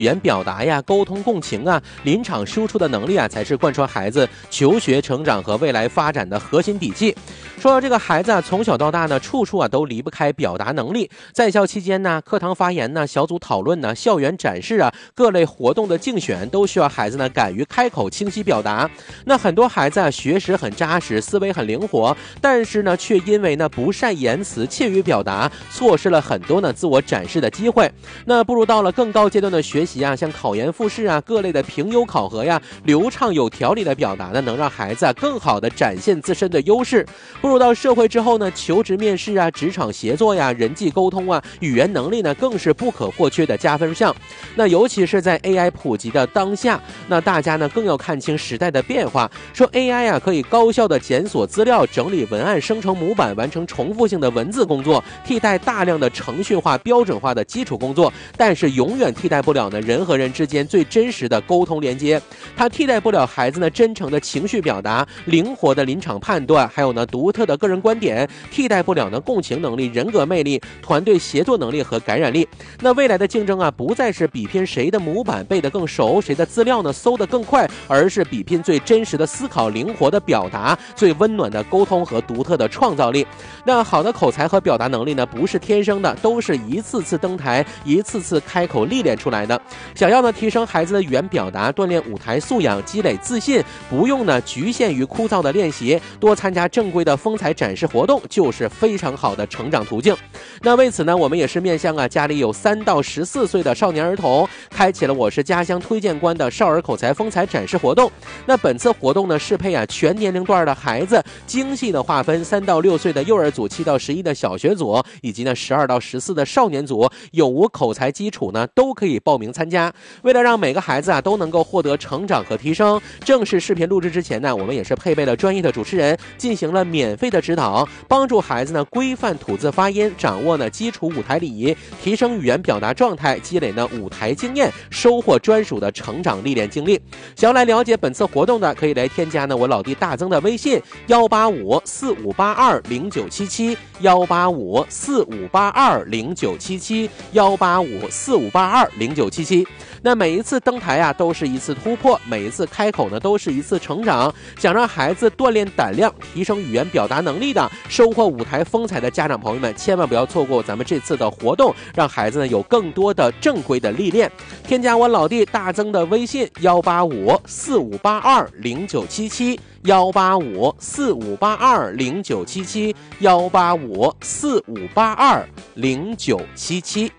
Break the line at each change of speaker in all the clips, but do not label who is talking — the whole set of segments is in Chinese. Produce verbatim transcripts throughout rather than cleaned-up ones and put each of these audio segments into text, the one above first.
语言表达呀、沟通共情啊、临场输出的能力啊，才是贯穿孩子求学成长和未来发展的核心底气。说到这个孩子啊，从小到大呢，处处啊都离不开表达能力。在校期间呢，课堂发言呢、小组讨论呢、校园展示啊、各类活动的竞选，都需要孩子呢敢于开口、清晰表达。那很多孩子啊，学识很扎实，思维很灵活，但是呢，却因为呢不善言辞、怯于表达，错失了很多呢自我展示的机会。那不如到了更高阶段的学习啊，像考研复试啊、各类的评优考核呀，流畅有条理的表达呢，能让孩子啊更好的展现自身的优势。步入到社会之后呢，求职面试啊、职场协作呀、人际沟通啊、语言能力呢，更是不可或缺的加分项。那尤其是在 A I 普及的当下，那大家呢更要看清时代的变化。说 A I 啊可以高效的检索资料、整理文案、生成模板、完成重复性的文字工作，替代大量的程序化、标准化的基础工作，但是永远替代不了呢人和人之间最真实的沟通连接。它替代不了孩子呢真诚的情绪表达、灵活的临场判断，还有呢独特的个人观点，替代不了呢共情能力、人格魅力、团队协作能力和感染力。那未来的竞争啊，不再是比拼谁的模板背得更熟，谁的资料呢搜得更快，而是比拼最真实的思考、灵活的表达、最温暖的沟通和独特的创造力。那好的口才和表达能力呢，不是天生的，都是一次次登台、一次次开口历练出来的。想要呢提升孩子的语言表达，锻炼舞台素养，积累自信，不用呢局限于枯燥的练习，多参加正规的风采展示活动，就是非常好的成长途径。那为此呢，我们也是面向啊家里有三到十四岁的少年儿童，开启了我是家乡推荐官的少儿口才风采展示活动。那本次活动呢，适配啊全年龄段的孩子，精细的划分三到六岁的幼儿组、七到十一的小学组，以及呢十二到十四的少年组，有无口才基础呢都可以报名参加。为了让每个孩子啊都能够获得成长和提升，正式视频录制之前呢，我们也是配备了专业的主持人，进行了免费的指导，帮助孩子呢规范吐字发音，掌握呢基础舞台礼仪，提升语言表达状态，积累呢舞台经验，收获专属的成长历练经历。想要来了解本次活动的，可以来添加呢我老弟大增的微信幺八五四五八二零九七七幺八五四五八二零九七七幺八五四五八二零九七七。那每一次登台啊，都是一次突破，每一次开口呢，都是一次成长。想让孩子锻炼胆量，提升语言表达能力的，收获舞台风采的家长朋友们，千万不要错过咱们这次的活动，让孩子呢有更多的正规的历练。添加我老弟大增的微信幺八五四五八二零九七七幺八五四五八二零九七七幺八五四五八二零九七七。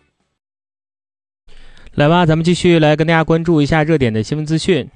来吧，咱们继续来跟大家关注一下热点的新闻资讯。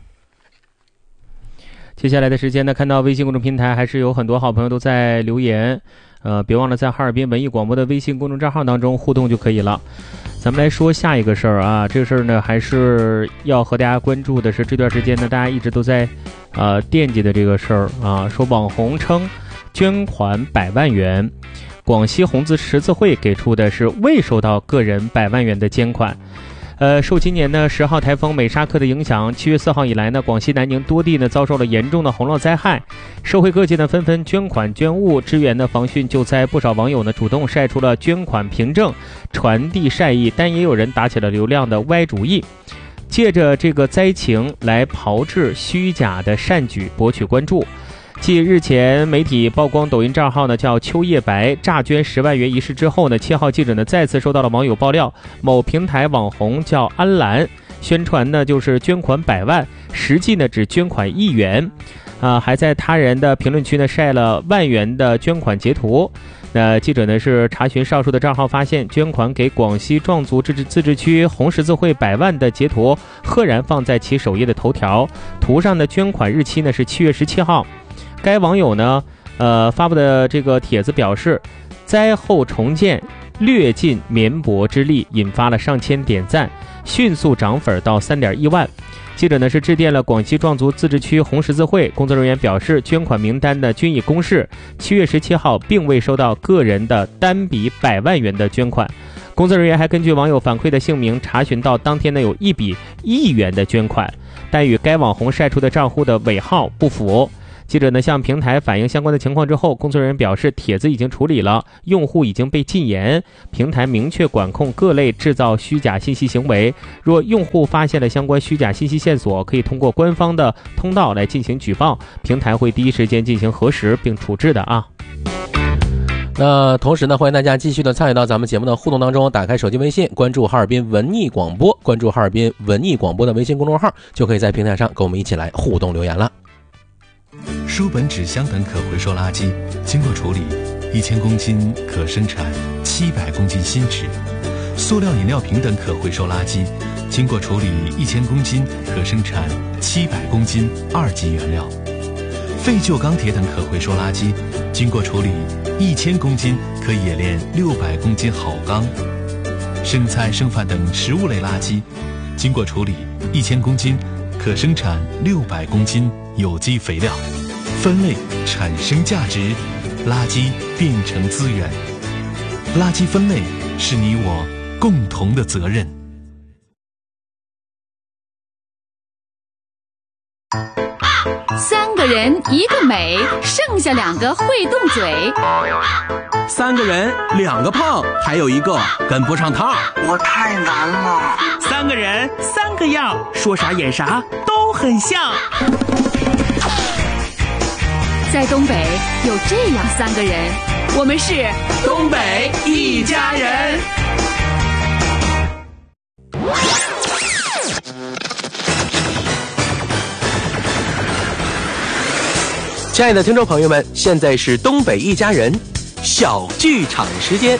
接下来的时间呢，看到微信公众平台还是有很多好朋友都在留言，呃，别忘了在哈尔滨文艺广播的微信公众账号当中互动就可以了。咱们来说下一个事儿啊，这个事儿呢，还是要和大家关注的是这段时间呢，大家一直都在呃惦记的这个事儿啊，说网红称捐款百万元，广西红字十字会给出的是未收到个人百万元的捐款。呃，受今年呢十号台风美沙克的影响，七月四号以来呢，广西南宁多地呢遭受了严重的洪涝灾害，社会各界呢纷纷捐款捐物支援的防汛救灾，不少网友呢主动晒出了捐款凭证，传递善意，但也有人打起了流量的歪主意，借着这个灾情来炮制虚假的善举，博取关注。继日前媒体曝光抖音账号呢叫秋叶白诈捐十万元一事之后呢，七号记者呢再次收到了网友爆料，某平台网红叫安澜，宣传呢就是捐款百万，实际呢只捐款一元，啊，还在他人的评论区呢晒了万元的捐款截图。那记者呢是查询上述的账号，发现捐款给广西壮族自治自治区红十字会百万的截图赫然放在其首页的头条，图上的捐款日期呢是七月十七号。该网友呢，呃发布的这个帖子表示，灾后重建略尽绵薄之力，引发了上千点赞，迅速涨粉到三点一万。记者呢是致电了广西壮族自治区红十字会工作人员，表示捐款名单呢均已公示，七月十七号并未收到个人的单笔百万元的捐款。工作人员还根据网友反馈的姓名查询到，当天呢有一笔亿元的捐款，但与该网红晒出的账户的尾号不符。 记者呢向平台反映相关的情况之后，工作人员表示帖子已经处理了，用户已经被禁言，平台明确管控各类制造虚假信息行为。若用户发现了相关虚假信息线索，可以通过官方的通道来进行举报，平台会第一时间进行核实并处置的啊。
那同时呢，欢迎大家继续的参与到咱们节目的互动当中，打开手机微信，关注哈尔滨文艺广播，关注哈尔滨文艺广播的微信公众号，就可以在平台上跟我们一起来互动留言了。
书本、纸箱等可回收垃圾经过处理，一千公斤可生产七百公斤新纸；塑料饮料瓶等可回收垃圾经过处理，一千公斤可生产七百公斤二级原料；废旧钢铁等可回收垃圾经过处理，一千公斤可冶炼六百公斤好钢；剩菜剩饭等食物类垃圾经过处理，一千公斤可生产六百公斤有机肥料。分类产生价值，垃圾变成资源。垃圾分类是你我共同的责任。
三个人一个美，剩下两个会动嘴。
三个人两个胖，还有一个跟不上趟。
我太难了。
三个人三个样，说啥演啥都很像。
在东北有这样三个人，我们是
东北一家人。
亲爱的听众朋友们，现在是东北一家人小剧场时间。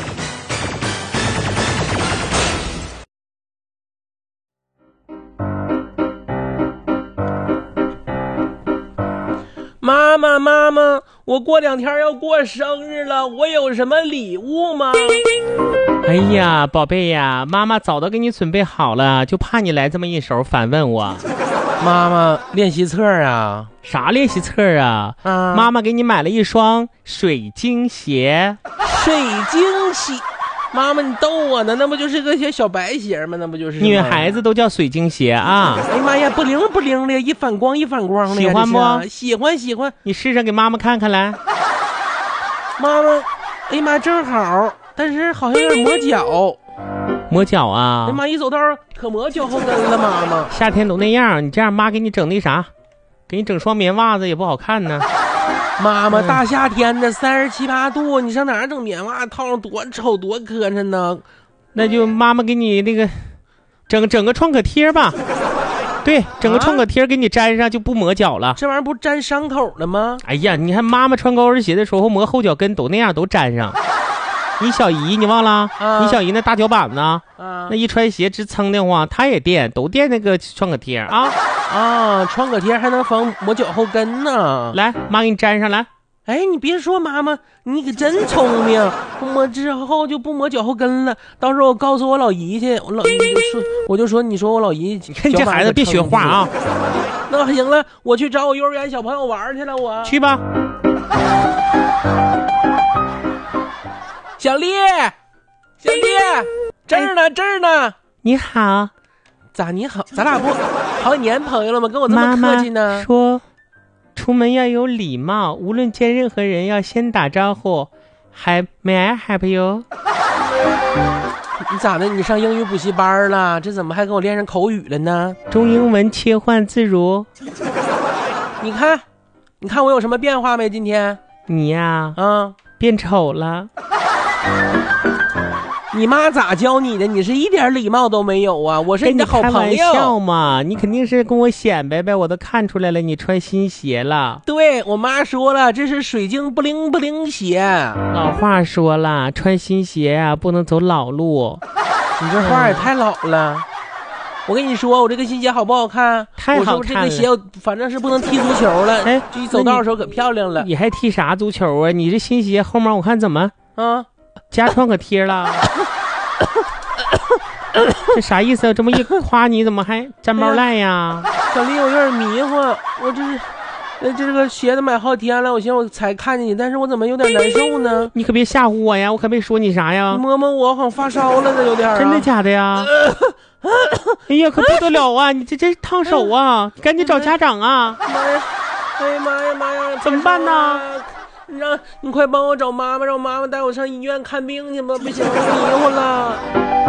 妈妈妈妈，我过两天要过生日了，我有什么礼物吗？
哎呀，宝贝呀，妈妈早都给你准备好了，就怕你来这么一手反问我。
妈妈，练习册啊？
啥练习册啊？
啊，
妈妈给你买了一双水晶鞋。
水晶鞋？妈妈，你逗我呢？那不就是个些小白鞋吗？那不就是？
女孩子都叫水晶鞋啊！
哎呀妈呀，不灵不灵的，一反光一反光的。
喜欢不？
喜欢喜欢。
你试上给妈妈看看来。
妈妈，哎呀妈，正好，但是好像有点磨脚。
磨脚啊！
哎呀妈，一走道可磨脚后跟了，妈妈。
夏天都那样，你这样妈给你整那啥，给你整双棉袜子也不好看呢。
妈妈，大夏天的三十七八度，你上哪儿整棉袜套上多丑多磕碜呢？
那就妈妈给你那个整整个创可贴吧。对，整个创可贴给你粘上就不磨脚了。
啊、这玩意儿不粘伤口了吗？
哎呀，你看妈妈穿高跟鞋的时候磨后脚跟都那样，都粘上。你小姨你忘了？啊、你小姨那大脚板子，啊、那一穿鞋直蹭的慌，她也垫，都垫那个创可贴啊
啊！创可贴还能防磨脚后跟呢。
来，妈给你粘上来。
哎，你别说，妈妈，你可真聪明，磨之后就不磨脚后跟了。到时候我告诉我老姨去，我老姨就说，我就说，你说我老姨，
你这孩子别学话啊。
那行了，我去找我幼儿园小朋友玩去了，我
去吧。
小丽，小丽，这儿呢，这儿呢。
你好，
咋你好？咱俩不好几年朋友了吗？跟我这么客气呢？
妈妈说，出门要有礼貌，无论见任何人要先打招呼。还 May I help you？
你咋的？你上英语补习班了？这怎么还跟我练上口语了呢？
中英文切换自如。
你看，你看我有什么变化没？今天
你呀，
啊，
变丑了。
你妈咋教你的？你是一点礼貌都没有啊！我是你的好朋友。
跟你开玩笑嘛，你肯定是跟我显摆呗，我都看出来了，你穿新鞋了。
对，我妈说了，这是水晶不灵不灵鞋。
老话说了，穿新鞋啊不能走老路。
你这话也太老了。嗯、我跟你说，我这个新鞋好不好看？
太好看了。
我说这个鞋反正是不能踢足球了，哎，就一走道的时候可漂亮了。
你, 你还踢啥足球啊？你这新鞋后面我看怎么
啊？
加创可贴了。这啥意思啊？这么一夸你怎么还沾包赖呀？
小丽，我有点迷糊，我这是那这个鞋子买好几天了，我寻思我才看见你，但是我怎么有点难受呢？
你可别吓唬我呀，我可没说你啥呀。
你摸摸我，好像发烧了呢，有点、啊。
真的假的呀？哎呀，可不得了啊！你这这烫手啊！你赶紧找家长啊！
妈呀！ 哎呀妈呀妈呀，
怎么办呢？
让你快帮我找妈妈，让妈妈带我上医院看病去吧，不行，我迷糊了。